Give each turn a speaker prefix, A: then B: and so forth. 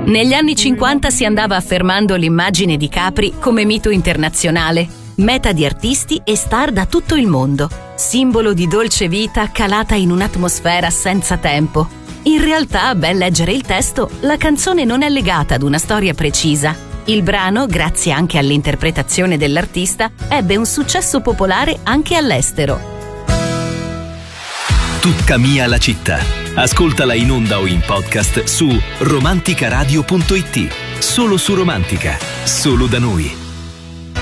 A: Negli anni 50 si andava affermando l'immagine di Capri come mito internazionale, meta di artisti e star da tutto il mondo, simbolo di dolce vita calata in un'atmosfera senza tempo. In realtà, a ben leggere il testo, la canzone non è legata ad una storia precisa. Il brano, grazie anche all'interpretazione dell'artista, ebbe un successo popolare anche all'estero.
B: Tutta mia la città. Ascoltala in onda o in podcast su romanticaradio.it. Solo su Romantica, solo da noi.